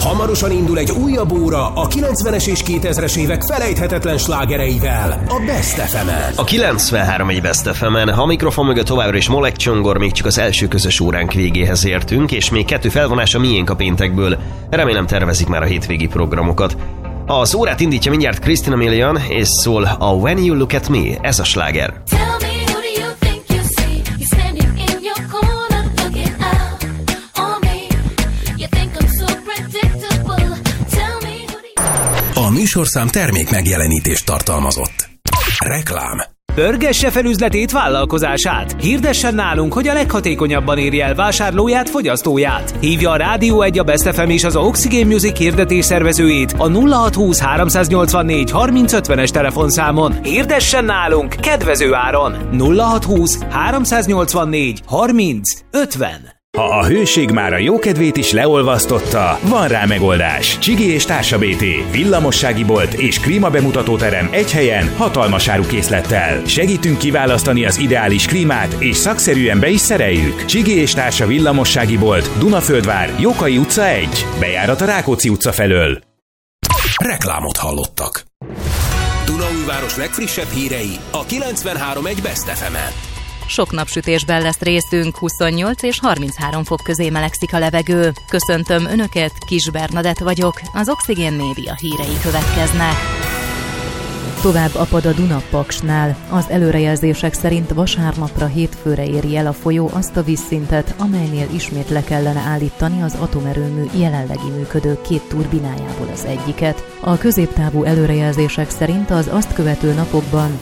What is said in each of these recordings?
Hamarosan indul egy újabb óra a 90-es és 2000-es évek felejthetetlen slágereivel, a Best FM-en. A 93 egy Best FM-en, a mikrofon mögött továbbra is Molek Csongor, még csak az első közös óránk végéhez értünk, és még 2 felvonás a miénk a péntekből. Remélem tervezik már a hétvégi programokat. Az órát indítja mindjárt Christina Milian, és szól a When You Look At Me, ez a sláger. A műsorszám termék megjelenítést tartalmazott. Reklám. Pörgesse fel üzletét, vállalkozását. Hirdessen nálunk, hogy a leghatékonyabban érje el vásárlóját, fogyasztóját. Hívja a Rádió 1, a Best FM és az Oxygen Music hirdetés szervezőjét a 0620 384 3050-es telefonszámon. Hirdessen nálunk kedvező áron. 0620 384 3050. Ha a hőség már a jókedvét is leolvasztotta, van rá megoldás. Csigi és Társa BT, villamossági bolt és klímabemutatóterem egy helyen, hatalmas árukészlettel. Segítünk kiválasztani az ideális klímát, és szakszerűen be is szereljük. Csigi és Társa villamossági bolt, Dunaföldvár, Jókai utca 1, bejárat a Rákóczi utca felől. Reklámot hallottak. Dunaújváros legfrissebb hírei a 93.1 Best FM-en. Sok napsütésben lesz részünk, 28 és 33 fok közé melegszik a levegő. Köszöntöm Önöket, Kis Bernadett vagyok, az Oxygen Média hírei következnek. Tovább apad a Duna-Paksnál. Az előrejelzések szerint vasárnapra hétfőre éri el a folyó azt a vízszintet, amelynél ismét le kellene állítani az atomerőmű jelenlegi működő 2 turbinájából az egyiket. A középtávú előrejelzések szerint az azt követő napokban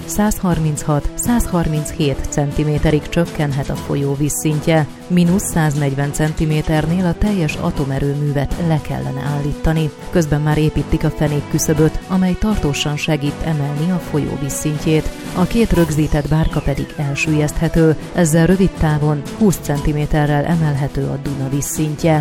136-137 cm-ig csökkenhet a folyó vízszintje, -140 cm-nél a teljes atomerőművet le kellene állítani. Közben már építik a fenékküszöböt, amely tartósan segít emelni a folyó vízszintjét. A 2 rögzített bárka pedig elsüllyeszthető, ezzel rövid távon 20 cm-rel emelhető a Duna vízszintje.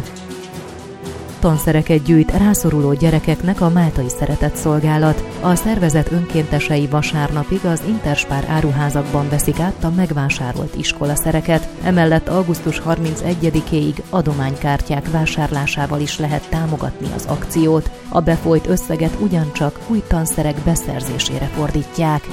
Tanszereket gyűjt rászoruló gyerekeknek a Máltai Szeretetszolgálat. A szervezet önkéntesei vasárnapig az Interspár áruházakban veszik át a megvásárolt iskolaszereket. Emellett augusztus 31-éig adománykártyák vásárlásával is lehet támogatni az akciót. A befolyt összeget ugyancsak új tanszerek beszerzésére fordítják.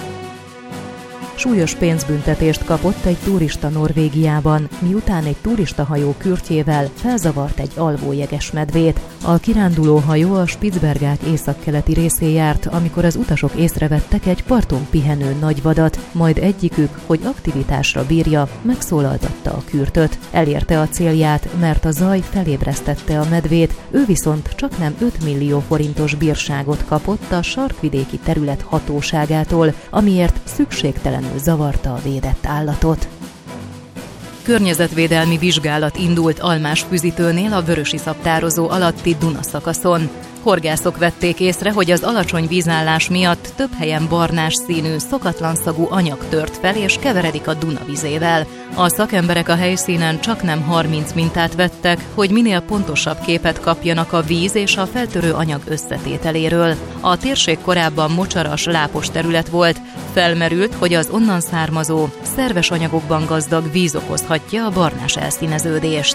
Súlyos pénzbüntetést kapott egy turista Norvégiában, miután egy turistahajó kürtjével felzavart egy alvó jegesmedvét. A kirándulóhajó a Spitzbergák északkeleti részén járt, amikor az utasok észrevettek egy parton pihenő nagyvadat, majd egyikük, hogy aktivitásra bírja, megszólaltatta a kürtöt. Elérte a célját, mert a zaj felébresztette a medvét, ő viszont csaknem 5 millió forintos bírságot kapott a sarkvidéki terület hatóságától, amiért szükségtelenül zavarta a védett állatot. Környezetvédelmi vizsgálat indult Almásfüzitőnél a vörösiszap-tározó alatti Duna szakaszon. Horgászok vették észre, hogy az alacsony vízállás miatt több helyen barnás színű, szokatlan szagú anyag tört fel és keveredik a Duna vizével. A szakemberek a helyszínen csaknem 30 mintát vettek, hogy minél pontosabb képet kapjanak a víz és a feltörő anyag összetételéről. A térség korábban mocsaras, lápos terület volt, felmerült, hogy az onnan származó, szerves anyagokban gazdag víz okozhatja a barnás elszíneződést.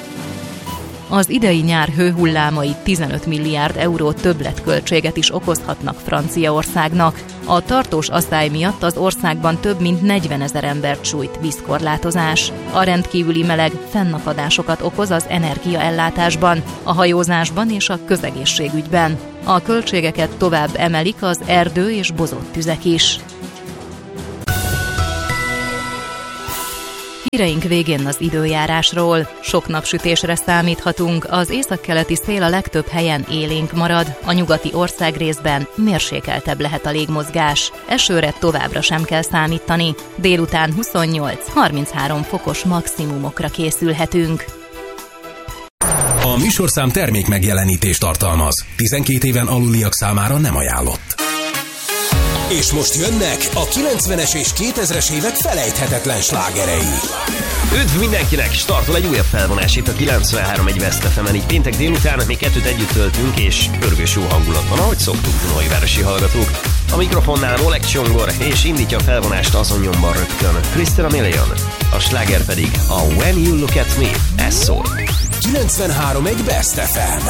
Az idei nyár hőhullámai 15 milliárd euró többletköltséget is okozhatnak Franciaországnak. A tartós aszály miatt az országban több mint 40 000 embert sújt vízkorlátozás. A rendkívüli meleg fennakadásokat okoz az energiaellátásban, a hajózásban és a közegészségügyben. A költségeket tovább emelik az erdő- és bozott tüzek is. Híreink végén az időjárásról. Sok napsütésre számíthatunk, az északkeleti szél a legtöbb helyen élénk marad, a nyugati országrészben mérsékeltebb lehet a légmozgás. Esőre továbbra sem kell számítani. Délután 28-33 fokos maximumokra készülhetünk. A műsorszám termék megjelenítést tartalmaz. 12 éven aluliak számára nem ajánlott. És most jönnek a 90-es és 2000-es évek felejthetetlen slágerei. Üdv mindenkinek! Startol egy újabb felvonás itt a 93 egy Best FM-en. Így péntek délután még 2 együtt töltünk, és pörgős jó hangulat van, ahogy szoktuk, dunaújvárosi hallgatók. A mikrofonnál Molek Csongor, és indítja a felvonást azon nyomban rögtön Christina Milian. A sláger pedig a When You Look At Me, ez szól. 93 egy Best FM.